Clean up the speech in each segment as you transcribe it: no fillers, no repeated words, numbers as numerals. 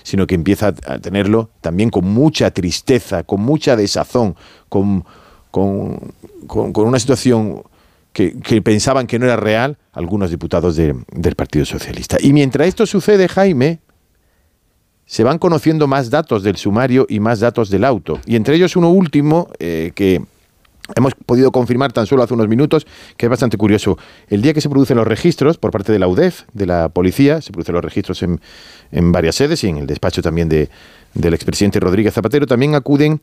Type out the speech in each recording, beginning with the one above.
sino que empieza a tenerlo también con mucha tristeza, con mucha desazón, con una situación que pensaban que no era real algunos diputados del Partido Socialista. Y mientras esto sucede, Jaime, se van conociendo más datos del sumario y más datos del auto. Y entre ellos uno último que hemos podido confirmar tan solo hace unos minutos, que es bastante curioso. El día que se producen los registros por parte de la UDEF, de la policía, se producen los registros en varias sedes y en el despacho también del expresidente Rodríguez Zapatero, también acuden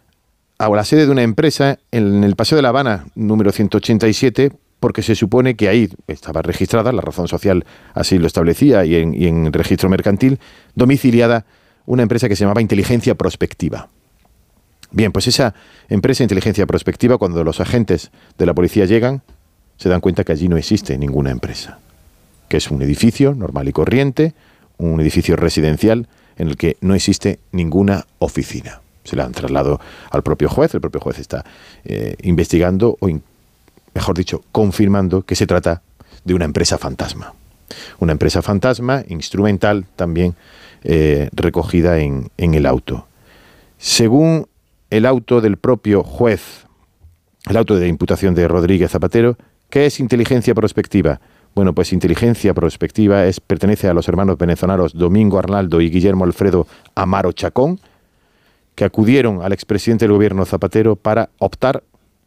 a la sede de una empresa en el Paseo de La Habana, número 187, porque se supone que ahí estaba registrada, la razón social así lo establecía, y en registro mercantil, domiciliada una empresa que se llamaba Inteligencia Prospectiva. Bien, pues esa empresa Inteligencia Prospectiva, cuando los agentes de la policía llegan, se dan cuenta que allí no existe ninguna empresa, que es un edificio normal y corriente, un edificio residencial en el que no existe ninguna oficina. Se la han trasladado al propio juez, el propio juez está investigando, o mejor dicho, confirmando que se trata de una empresa fantasma. Una empresa fantasma, instrumental también, recogida en el auto. Según el auto del propio juez, el auto de imputación de Rodríguez Zapatero, ¿qué es Inteligencia Prospectiva? Bueno, pues Inteligencia Prospectiva pertenece a los hermanos venezolanos Domingo Arnaldo y Guillermo Alfredo Amaro Chacón, que acudieron al expresidente del gobierno Zapatero para optar,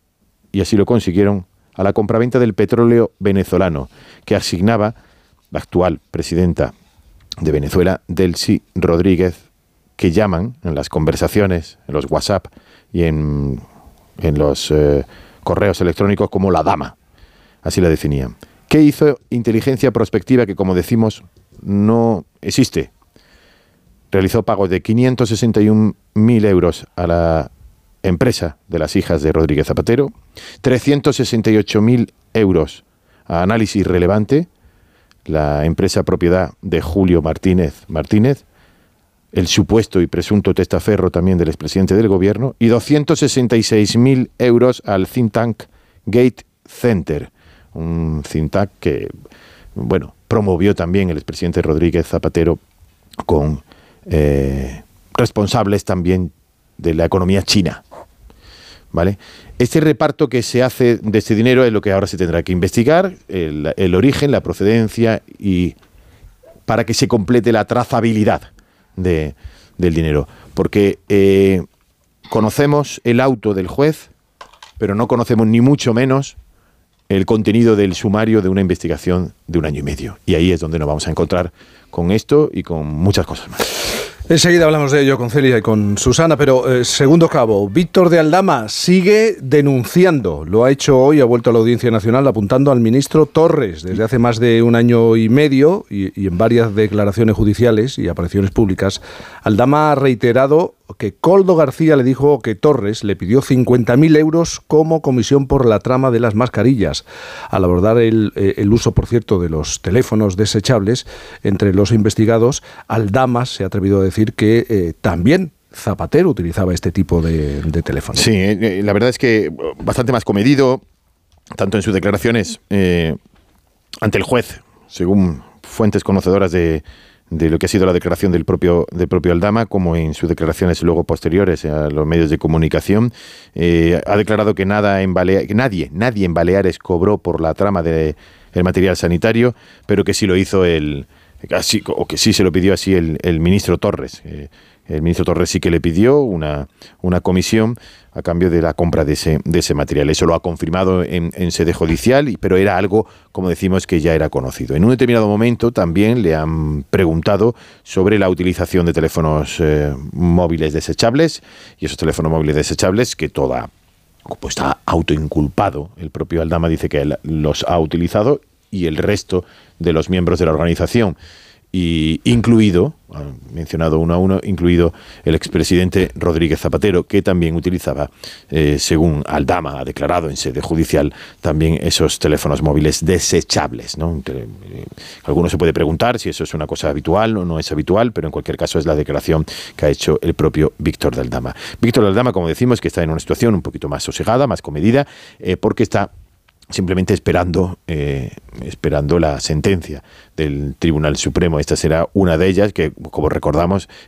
y así lo consiguieron, a la compraventa del petróleo venezolano, que asignaba la actual presidenta de Venezuela, Delcy Rodríguez, que llaman en las conversaciones, en los WhatsApp y en los correos electrónicos como la dama. Así la definían. ¿Qué hizo Inteligencia Prospectiva, que como decimos no existe? Realizó pagos de 561.000 euros a la empresa de las hijas de Rodríguez Zapatero, 368.000 euros a Análisis Relevante, la empresa propiedad de Julio Martínez, el supuesto y presunto testaferro también del expresidente del gobierno, y 266.000 euros al think tank Gate Center, un think tank que, bueno, promovió también el expresidente Rodríguez Zapatero con responsables también de la economía china, ¿vale? Este reparto que se hace de este dinero es lo que ahora se tendrá que investigar, el origen, la procedencia, y para que se complete la trazabilidad del dinero. Porque conocemos el auto del juez, pero no conocemos ni mucho menos el contenido del sumario de una investigación de 1 año y medio. Y ahí es donde nos vamos a encontrar con esto y con muchas cosas más. Enseguida hablamos de ello con Celia y con Susana, pero segundo cabo, Víctor de Aldama sigue denunciando. Lo ha hecho hoy, ha vuelto a la Audiencia Nacional apuntando al ministro Torres desde hace más de 1 año y medio y en varias declaraciones judiciales y apariciones públicas. Aldama ha reiterado que Koldo García le dijo que Torres le pidió 50.000 euros como comisión por la trama de las mascarillas. Al abordar el uso, por cierto, de los teléfonos desechables entre los investigados, Aldama se ha atrevido a decir que también Zapatero utilizaba este tipo de teléfonos. Sí, la verdad es que bastante más comedido, tanto en sus declaraciones ante el juez, según fuentes conocedoras de lo que ha sido la declaración del propio Aldama, como en sus declaraciones luego posteriores a los medios de comunicación. Ha declarado que nadie en Baleares cobró por la trama del material sanitario, pero que sí lo hizo que sí se lo pidió así el ministro Torres. El ministro Torres sí que le pidió una comisión a cambio de la compra de ese material. Eso lo ha confirmado en sede judicial, pero era algo, como decimos, que ya era conocido. En un determinado momento también le han preguntado sobre la utilización de teléfonos móviles desechables, y esos teléfonos móviles desechables que pues está autoinculpado. El propio Aldama dice que él los ha utilizado y el resto de los miembros de la organización, y incluido, mencionado uno a uno, incluido el expresidente Rodríguez Zapatero, que también utilizaba, según Aldama ha declarado en sede judicial, también esos teléfonos móviles desechables, ¿no? Alguno se puede preguntar si eso es una cosa habitual o no es habitual, pero en cualquier caso es la declaración que ha hecho el propio Víctor de Aldama. Víctor de Aldama, como decimos, que está en una situación un poquito más sosegada, más comedida, porque está simplemente esperando la sentencia del Tribunal Supremo. Esta será una de ellas que, como recordamos,